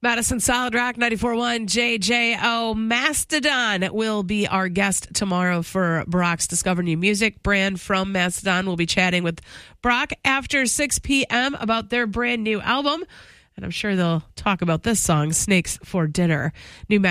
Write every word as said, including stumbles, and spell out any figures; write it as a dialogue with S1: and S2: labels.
S1: Madison Solid Rock ninety-four point one J J O. Mastodon will be our guest tomorrow for Brock's Discover New Music. Brand from Mastodon will be chatting with Brock after six p.m. about their brand new album. And I'm sure they'll talk about this song, Snakes for Dinner. New